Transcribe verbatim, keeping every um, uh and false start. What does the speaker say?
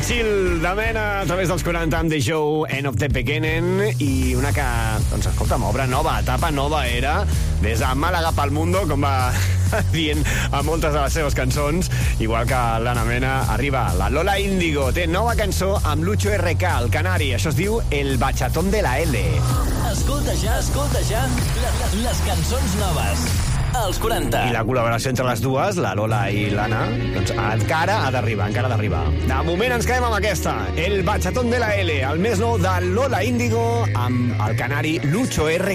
chill de mena a través dels quaranta amb The Show, End of the Beginning, i una que, doncs, escolta'm, obre nova etapa, nova era, des de Màlaga pel Mundo, com va dient a moltes de les seves cançons, igual que l'Anna Mena, arriba la Lola Índigo, té nova cançó amb Lucho R K, el canari, això es diu El Bachatón de la L. Escolta ja, escolta ja, les, les cançons noves. Als quaranta. I la col·laboració entre les dues, la Lola i l'Anna, doncs encara ha d'arribar, encara ha d'arribar. De moment ens quedem amb aquesta, El Bachatón de la L, el més nou de Lola Índigo amb el canari Lucho R K.